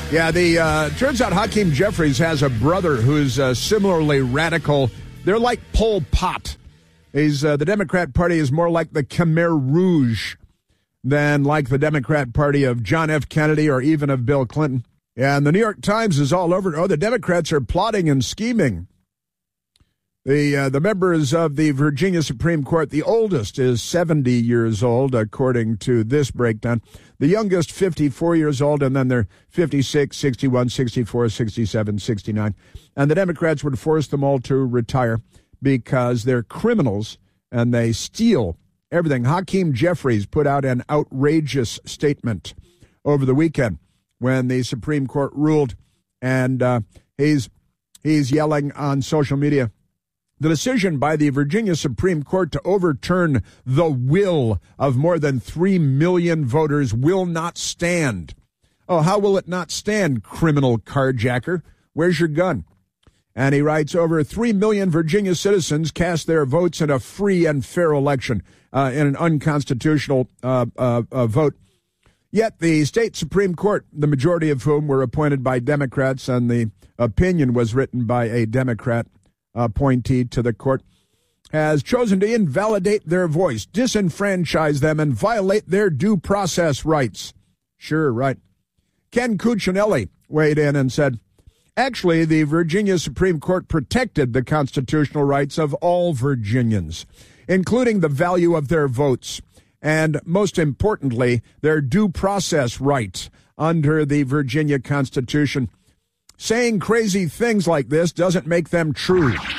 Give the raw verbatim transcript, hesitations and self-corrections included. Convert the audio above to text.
Yeah, the uh, turns out Hakeem Jeffries has a brother who's uh, similarly radical. They're like Pol Pot. He's uh, the Democrat Party is more like the Khmer Rouge than like the Democrat Party of John F. Kennedy or even of Bill Clinton. Yeah, and the New York Times is all over. Oh, the Democrats are plotting and scheming. The uh, the members of the Virginia Supreme Court, the oldest is seventy years old, according to this breakdown. The youngest, fifty-four years old, and then they're fifty-six, sixty-one, sixty-four, sixty-seven, sixty-nine. And the Democrats would force them all to retire because they're criminals and they steal everything. Hakeem Jeffries put out an outrageous statement over the weekend when the Supreme Court ruled, and uh, he's he's yelling on social media. The decision by the Virginia Supreme Court to overturn the will of more than three million voters will not stand. Oh, how will it not stand, criminal carjacker? Where's your gun? And he writes, over three million Virginia citizens cast their votes in a free and fair election, uh, in an unconstitutional uh, uh, uh, vote. Yet the state Supreme Court, the majority of whom were appointed by Democrats, and the opinion was written by a Democrat appointee to the court, has chosen to invalidate their voice, disenfranchise them, and violate their due process rights. Sure, right. Ken Cuccinelli weighed in and said, actually, the Virginia Supreme Court protected the constitutional rights of all Virginians, including the value of their votes, and most importantly, their due process right under the Virginia Constitution. Saying crazy things like this doesn't make them true.